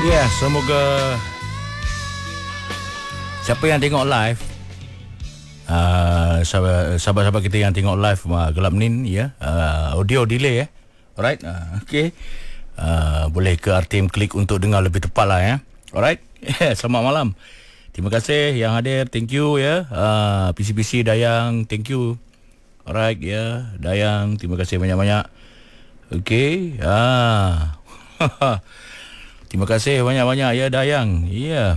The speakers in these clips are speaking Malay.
Ya, semoga siapa yang tengok live, sahabat-sahabat kita yang tengok live gelap nin, ya, audio delay, alright, okay, boleh ke RTM klik untuk dengar lebih tepat lah, ya, alright. Selamat malam, terima kasih yang hadir, thank you, ya, PC Dayang, thank you, alright, ya, Dayang, terima kasih banyak-banyak, okay, terima kasih banyak-banyak, ya, Dayang, ya.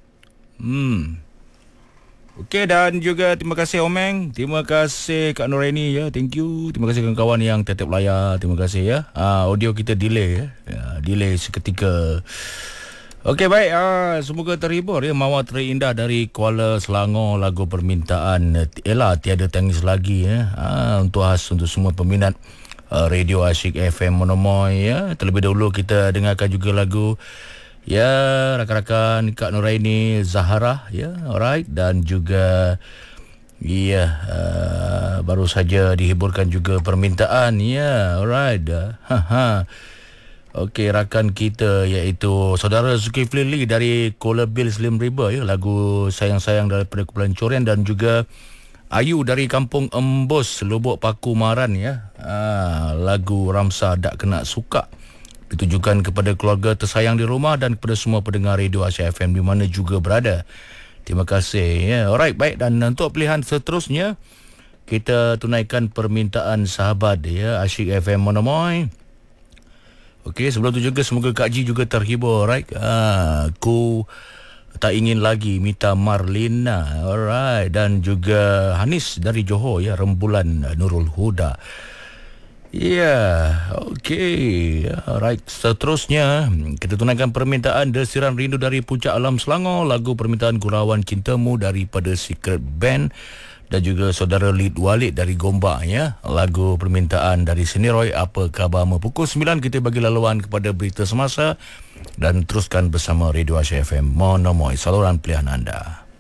Okey, dan juga terima kasih Omeng, terima kasih Kak Nuraini, ya, thank you. Terima kasih kawan-kawan yang tetap layar, terima kasih, ya. Audio kita delay, ya, delay seketika. Okey, baik, semoga terhibur, ya. Mawar terindah dari Kuala Selangor, lagu permintaan Ella Tiada Tangis Lagi, ya. Untuk khas untuk semua peminat Radio Asyik FM Monomoy, ya. Terlebih dahulu kita dengarkan juga lagu, ya, rakan-rakan Kak Nuraini Zahara, ya, alright, dan juga, ya, baru saja dihiburkan juga permintaan, ya, alright, okey, rakan kita iaitu saudara Zulkifli Lee dari Kuala Bil Slim River, ya, lagu Sayang-Sayang daripada Kepulauan Corian, dan juga Ayu dari Kampung Embus, Lubuk Paku Maran, ya, lagu Ramsa Dak Kena Suka, ditujukan kepada keluarga tersayang di rumah dan kepada semua pendengar Radio Asyik FM di mana juga berada. Terima kasih, ya. Alright, baik, dan untuk pilihan seterusnya kita tunaikan permintaan sahabat, ya, Asyik FM Monomoy. Okey, sebelum tu juga semoga Kak Ji juga terhibur, alright. Aku tak ingin lagi, Mita Marlina, alright, dan juga Hanis dari Johor, ya, Rembulan Nurul Huda. Ya, okey. Alright, seterusnya kita tunaikan permintaan Desiran Rindu dari Puncak Alam Selangor, lagu permintaan Gurauan Cintamu daripada Secret Band, dan juga saudara Lid Walid dari Gombak, ya, lagu permintaan dari Seniroy Apa Khabarmu. Pukul 9 kita bagi laluan kepada berita semasa dan teruskan bersama Radio Asyik FM Monomoy, saluran pilihan anda.